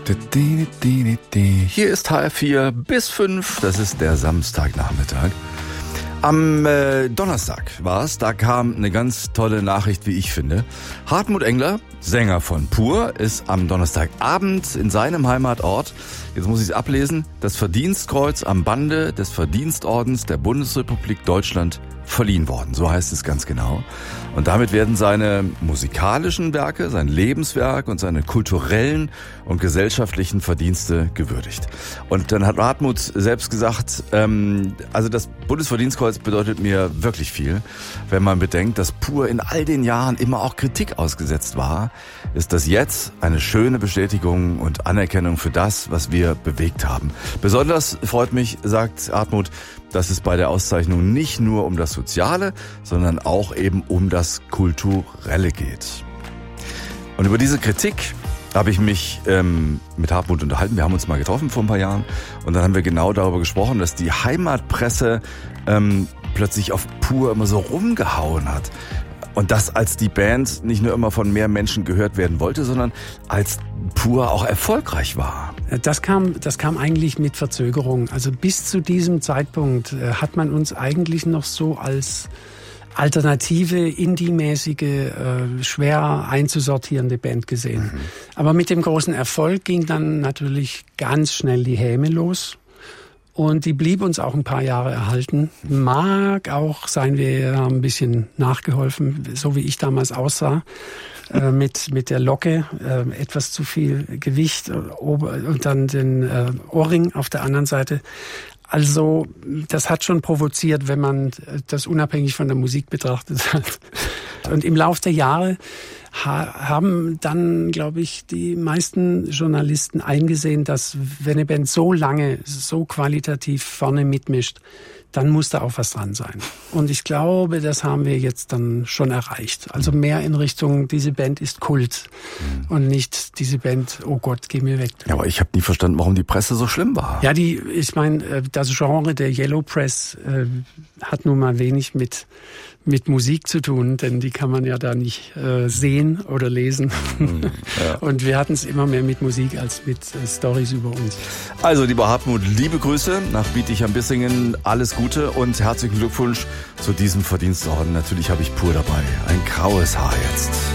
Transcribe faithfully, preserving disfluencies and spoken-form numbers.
Hier ist H R vier bis fünf, das ist der Samstagnachmittag. Am äh, Donnerstag war es, da kam eine ganz tolle Nachricht, wie ich finde. Hartmut Engler, Sänger von Pur, ist am Donnerstagabend in seinem Heimatort, jetzt muss ich es ablesen, das Verdienstkreuz am Bande des Verdienstordens der Bundesrepublik Deutschland verliehen worden. So heißt es ganz genau. Und damit werden seine musikalischen Werke, sein Lebenswerk und seine kulturellen und gesellschaftlichen Verdienste gewürdigt. Und dann hat Hartmut selbst gesagt, ähm, also das Bundesverdienstkreuz bedeutet mir wirklich viel. Wenn man bedenkt, dass Pur in all den Jahren immer auch Kritik ausgesetzt war, ist das jetzt eine schöne Bestätigung und Anerkennung für das, was wir bewegt haben. Besonders freut mich, sagt Hartmut, dass es bei der Auszeichnung nicht nur um das Soziale, sondern auch eben um das Kulturelle geht. Und über diese Kritik habe ich mich ähm, mit Hartmut unterhalten. Wir haben uns mal getroffen vor ein paar Jahren und dann haben wir genau darüber gesprochen, dass die Heimatpresse ähm, plötzlich auf Pur immer so rumgehauen hat. Und das, als die Band nicht nur immer von mehr Menschen gehört werden wollte, sondern als Pur auch erfolgreich war. Das kam, das kam eigentlich mit Verzögerung. Also bis zu diesem Zeitpunkt äh, hat man uns eigentlich noch so als alternative, indie-mäßige, äh, schwer einzusortierende Band gesehen. Mhm. Aber mit dem großen Erfolg ging dann natürlich ganz schnell die Häme los. Und die blieb uns auch ein paar Jahre erhalten. Mag auch sein, wir haben ein bisschen nachgeholfen, so wie ich damals aussah, äh, mit mit der Locke, äh, etwas zu viel Gewicht äh, und dann den äh, Ohrring auf der anderen Seite. Also das hat schon provoziert, wenn man das unabhängig von der Musik betrachtet hat. Und im Lauf der Jahre ha- haben dann, glaube ich, die meisten Journalisten eingesehen, dass wenn eine Band so lange, so qualitativ vorne mitmischt, dann muss da auch was dran sein. Und ich glaube, das haben wir jetzt dann schon erreicht. Also mehr in Richtung, diese Band ist Kult mhm. und nicht diese Band, oh Gott, geh mir weg. Ja, aber ich habe nie verstanden, warum die Presse so schlimm war. Ja, die, ich meine, das Genre der Yellow Press äh, hat nun mal wenig mit mit Musik zu tun, denn die kann man ja da nicht äh, sehen oder lesen. Mhm, ja. Und wir hatten es immer mehr mit Musik als mit äh, Storys über uns. Also, lieber Hartmut, liebe Grüße nach Bietigheim-Bissingen, alles Gute und herzlichen Glückwunsch zu diesem Verdienstorden. Natürlich habe ich Pur dabei. Ein graues Haar jetzt.